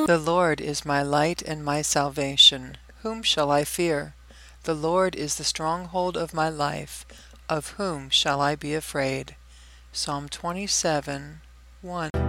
The Lord is my light and my salvation. Whom shall I fear? The Lord is the stronghold of my life. Of whom shall I be afraid? Psalm 27:1.